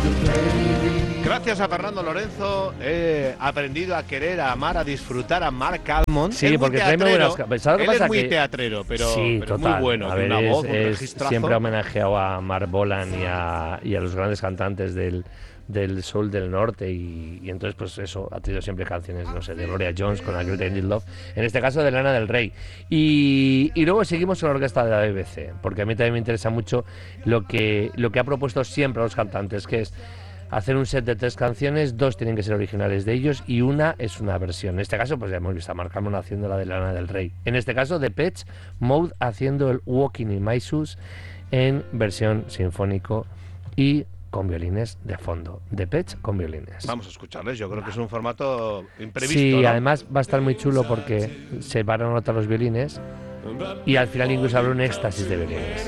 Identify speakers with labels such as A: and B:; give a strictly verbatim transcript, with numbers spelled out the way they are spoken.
A: Gracias a Fernando Lorenzo he aprendido a querer, a amar, a disfrutar a Marc Almond.
B: Sí, porque trae muy buenas...
A: ¿Sabes
B: lo que
A: Él
B: pasa?
A: es muy
B: que...
A: teatrero, pero,
B: sí,
A: pero
B: total.
A: muy bueno.
B: A ver,
A: una
B: es,
A: voz, un
B: es
A: registrazo.
B: Siempre ha homenajeado a Marc Bolan y a, y a los grandes cantantes del, del soul del norte y, y entonces pues eso, ha tenido siempre canciones, no sé, de Gloria Jones con A Great Angel Love, en este caso de Lana del Rey. Y, y luego seguimos con la orquesta de la B B C, porque a mí también me interesa mucho lo que, lo que ha propuesto siempre a los cantantes, que es hacer un set de tres canciones, dos tienen que ser originales de ellos y una es una versión. En este caso, pues ya hemos visto a Marc Almond haciendo la de Lana del Rey. En este caso, Depeche Mode haciendo el Walking in My Shoes en versión sinfónico y con violines de fondo. Depeche con violines.
A: Vamos a escucharles, yo creo que es un formato imprevisto.
B: Sí,
A: ¿no?
B: además va a estar muy chulo porque se van a notar los violines y al final incluso habrá un éxtasis de violines.